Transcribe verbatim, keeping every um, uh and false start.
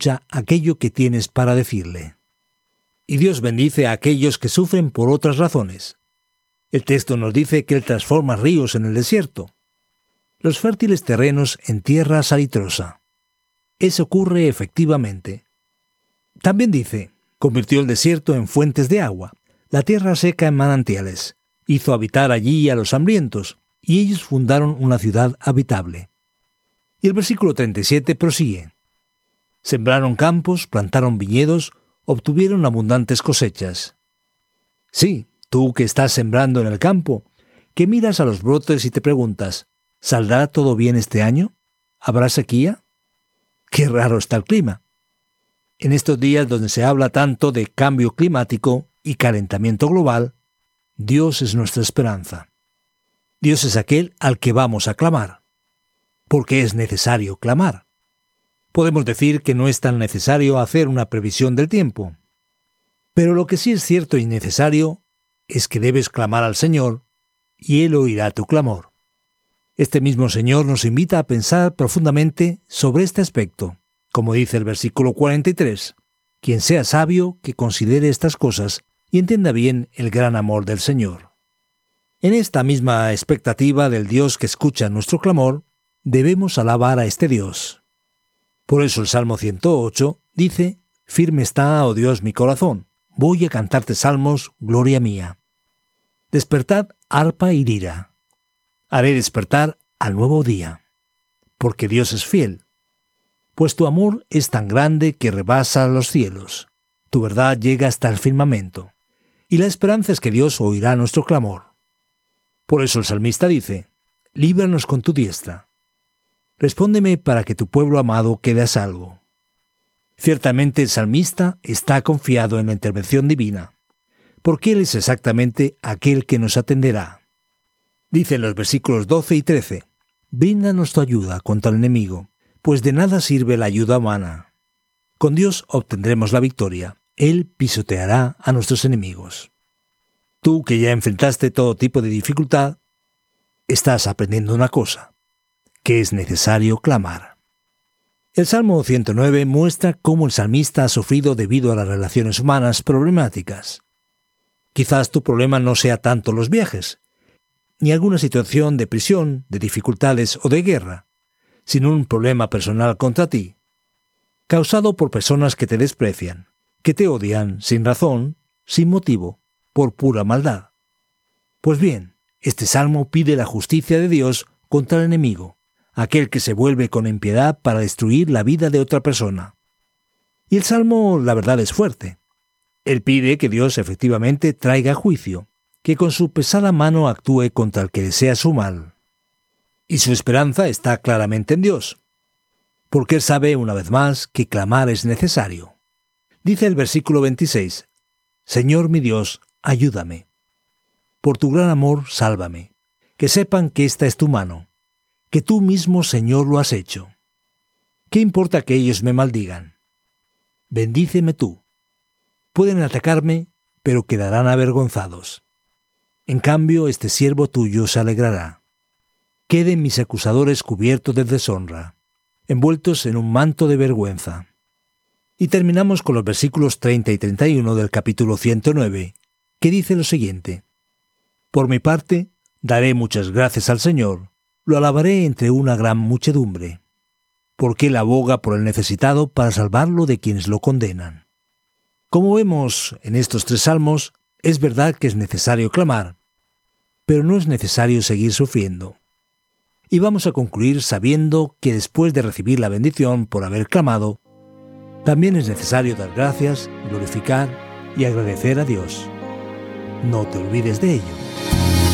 escucha aquello que tienes para decirle. Y Dios bendice a aquellos que sufren por otras razones. El texto nos dice que Él transforma ríos en el desierto, los fértiles terrenos en tierra salitrosa. Eso ocurre efectivamente. También dice, convirtió el desierto en fuentes de agua, la tierra seca en manantiales, hizo habitar allí a los hambrientos, y ellos fundaron una ciudad habitable. Y el versículo treinta y siete prosigue. Sembraron campos, plantaron viñedos, obtuvieron abundantes cosechas. Sí, tú que estás sembrando en el campo, que miras a los brotes y te preguntas, ¿saldrá todo bien este año? ¿Habrá sequía? Qué raro está el clima. En estos días donde se habla tanto de cambio climático y calentamiento global, Dios es nuestra esperanza. Dios es aquel al que vamos a clamar. Porque es necesario clamar. Podemos decir que no es tan necesario hacer una previsión del tiempo. Pero lo que sí es cierto y necesario es que debes clamar al Señor y Él oirá tu clamor. Este mismo Señor nos invita a pensar profundamente sobre este aspecto, como dice el versículo cuarenta y tres. Quien sea sabio, que considere estas cosas y entienda bien el gran amor del Señor. En esta misma expectativa del Dios que escucha nuestro clamor, debemos alabar a este Dios. Por eso el Salmo ciento ocho dice, «Firme está, oh Dios, mi corazón, voy a cantarte salmos, gloria mía. Despertad arpa y lira. Haré despertar al nuevo día, porque Dios es fiel. Pues tu amor es tan grande que rebasa los cielos, tu verdad llega hasta el firmamento, y la esperanza es que Dios oirá nuestro clamor». Por eso el salmista dice, «Líbranos con tu diestra. Respóndeme para que tu pueblo amado quede a salvo». Ciertamente el salmista está confiado en la intervención divina, porque Él es exactamente aquel que nos atenderá. Dice en los versículos doce y trece, «Bríndanos tu ayuda contra el enemigo, pues de nada sirve la ayuda humana. Con Dios obtendremos la victoria, Él pisoteará a nuestros enemigos». Tú que ya enfrentaste todo tipo de dificultad, estás aprendiendo una cosa, que es necesario clamar. El Salmo ciento nueve muestra cómo el salmista ha sufrido debido a las relaciones humanas problemáticas. Quizás tu problema no sea tanto los viajes, ni alguna situación de prisión, de dificultades o de guerra, sino un problema personal contra ti, causado por personas que te desprecian, que te odian sin razón, sin motivo, por pura maldad. Pues bien, este salmo pide la justicia de Dios contra el enemigo, aquel que se vuelve con impiedad para destruir la vida de otra persona. Y el salmo, la verdad, es fuerte. Él pide que Dios efectivamente traiga juicio, que con su pesada mano actúe contra el que desea su mal. Y su esperanza está claramente en Dios, porque Él sabe una vez más que clamar es necesario. Dice el versículo veintiséis, «Señor mi Dios, ayúdame. Por tu gran amor, sálvame. Que sepan que esta es tu mano, que tú mismo, Señor, lo has hecho. ¿Qué importa que ellos me maldigan? Bendíceme tú. Pueden atacarme, pero quedarán avergonzados. En cambio, este siervo tuyo se alegrará. Queden mis acusadores cubiertos de deshonra, envueltos en un manto de vergüenza». Y terminamos con los versículos treinta y treinta y uno del capítulo ciento nueve, que dice lo siguiente: «Por mi parte, daré muchas gracias al Señor, lo alabaré entre una gran muchedumbre, porque Él aboga por el necesitado para salvarlo de quienes lo condenan». Como vemos en estos tres salmos, es verdad que es necesario clamar, pero no es necesario seguir sufriendo. Y vamos a concluir sabiendo que después de recibir la bendición por haber clamado, también es necesario dar gracias, glorificar y agradecer a Dios. No te olvides de ello.